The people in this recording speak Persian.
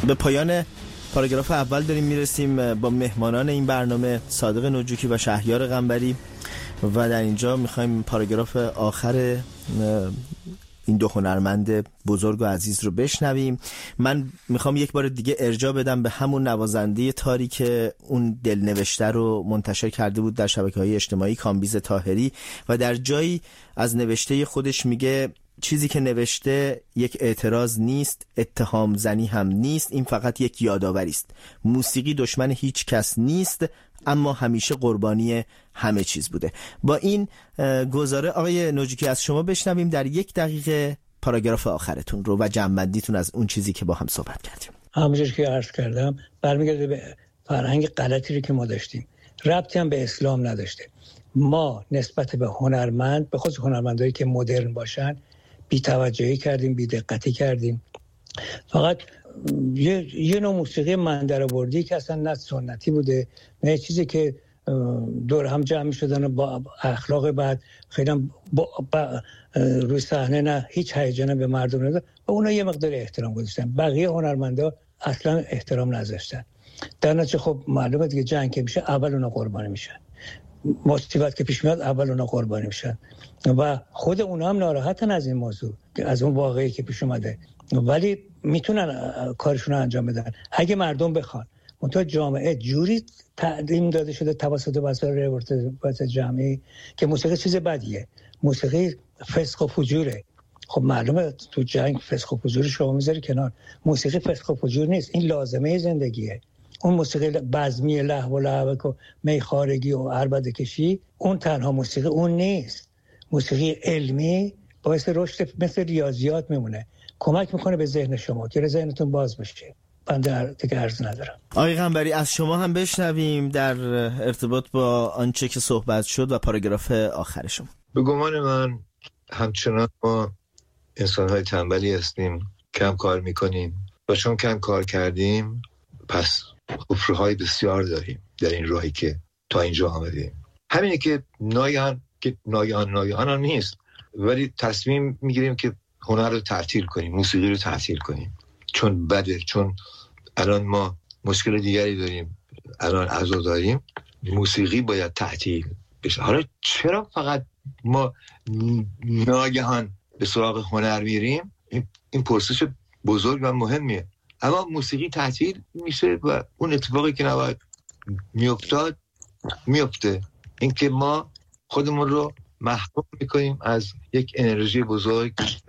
به پایان پاراگراف اول داریم میرسیم با مهمانان این برنامه صادق نوجوکی و شهریار قنبری و در اینجا میخوایم پاراگراف آخر این دو هنرمند بزرگ و عزیز رو بشنویم. من میخوام یک بار دیگه ارجاع بدم به همون نوازنده تاری که اون دلنوشته رو منتشر کرده بود در شبکه‌های اجتماعی، کامبیز طاهری، و در جایی از نوشته خودش میگه چیزی که نوشته یک اعتراض نیست، اتهام زنی هم نیست، این فقط یک یادآوری است. موسیقی دشمن هیچ کس نیست، اما همیشه قربانی همه چیز بوده. با این گزاره آقای نوجوکی از شما بشنویم در 1 دقیقه پاراگراف آخرتون رو و جمع‌بندیتون از اون چیزی که با هم صحبت کردیم. همونجور که عرض کردم برمیگرده به فرهنگ غلطی رو که ما داشتیم، ربطی هم به اسلام نداشته. ما نسبت به هنرمند، به خصوص هنرمندایی که مدرن باشن، بی‌توجهی کردیم، بی‌دقتی کردیم. فقط یه نوع موسیقی مندرآوردی که اصلا نه سنتی بوده، نه چیزی که دور هم جمع می‌شدن با اخلاق بعد خیلی روی صحنه نه هیچ هیجانی به مردم نداشت و اونا یه مقدار احترام گذاشتن. بقیه هنرمندا اصلا احترام نذاشتن. در نتیجه خب معلومه دیگه جنگ که میشه اول اونا قربانی میشن، مصیبت که پیش میاد اول اونا قربانی میشن و خود اونا هم ناراحتن از این موضوع، از اون واقعی که پیش اومده، ولی میتونن کارشون رو انجام بدن اگه مردم بخوان. منتها جامعه جوری تعلیم داده شده توسط وسایل ارتباط جمعی که موسیقی چیز بدیه، موسیقی فسق و فجوره. خب معلومه تو جنگ فسق و فجور شما میذاری کنار، موسیقی فسق و فجور نیست، این لازمه زندگیه. اون موسیقی بزمی لهو و لعبک و میخارگی و عربده کشی اون تنها موسیقی اون نیست. موسیقی علمی باعث رشد مثل ریاضیات میمونه، کمک میکنه به ذهن شما که ذهنتون باز بشه. من دیگه عرض ندارم. آقای قنبری از شما هم بشنویم در ارتباط با آنچه که صحبت شد و پاراگراف آخرشون. به گمان من همچنان ما انسان‌های تنبلی هستیم، کم کار میکنیم و چون کم کار کردیم پس حفره‌های بسیار داریم در این راهی که تا اینجا آمدیم. همینه که ناگهان نیست، ولی تصمیم میگیریم که هنر رو تعطیل کنیم، موسیقی رو تعطیل کنیم، چون بده، چون الان ما مشکل دیگری داریم، الان عزاداریم، موسیقی باید تعطیل بشه. حالا چرا فقط ما ناگهان به سراغ هنر میریم؟ این پرسش بزرگ و مهمیه. اما موسیقی تعطیل میشه و اون اتفاقی که نباید میفته، این که ما خودمون رو محروم میکنیم از یک انرژی بزرگ